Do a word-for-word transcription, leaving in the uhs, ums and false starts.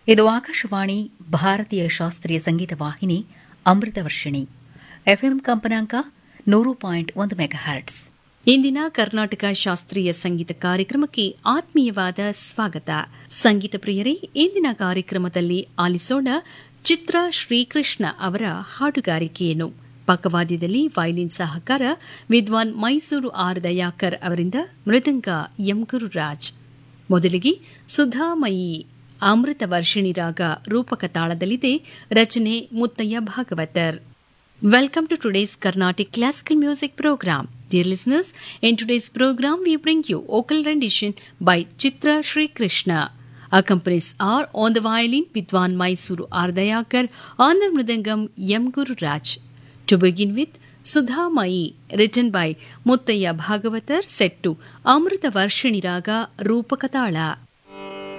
ಇದು ಆಕಾಶವಾಣಿ ಭಾರತೀಯ ಶಾಸ್ತ್ರೀಯ ಸಂಗೀತ ವಾಹಿನಿ ಅಮೃತವರ್ಷಿಣಿ ಎಫ್ಎಂ ಕಂಪನಾಂಕ ನೂರು ಪಾಯಿಂಟ್ ಒಂದು ಮೆಗಾಹರ್ಟ್ಸ್. ಇಂದಿನ ಕರ್ನಾಟಕ ಶಾಸ್ತ್ರೀಯ ಸಂಗೀತ ಕಾರ್ಯಕ್ರಮಕ್ಕೆ ಆತ್ಮೀಯವಾದ ಸ್ವಾಗತ. ಸಂಗೀತ ಪ್ರಿಯರೇ, ಇಂದಿನ ಕಾರ್ಯಕ್ರಮದಲ್ಲಿ ಆಲಿಸೋಣ ಚಿತ್ರ ಶ್ರೀಕೃಷ್ಣ ಅವರ ಹಾಡುಗಾರಿಕೆಯನ್ನು. ಪಕ್ಕವಾದ್ಯದಲ್ಲಿ ವಯಲಿನ್ ಸಹಕಾರ ವಿದ್ವಾನ್ ಮೈಸೂರು ಆರ್ ದಯಾಕರ್ ಅವರಿಂದ, ಮೃದಂಗ ಎಂ ಗುರುರಾಜ್. ಮೊದಲಿಗೆ ಸುಧಾಮಯಿ ಅಮೃತ ವರ್ಷಿಣಿ ರಾಗ ರೂಪಕ ತಾಳದಲ್ಲಿದೆ. ರಚನೆ Muthaiah Bhagavathar. Welcome to today's Carnatic Classical Music Program. Dear listeners, in today's program we bring you vocal rendition by Chitra Sri Krishna. Accompanies are on the violin Vidwan Mysuru Ardayakar, on the mridangam M. Guru Raj. To begin with, Sudhamayi, written by Muttaya Bhagavatar, set to Amrita Varshini Raga Rupakatala.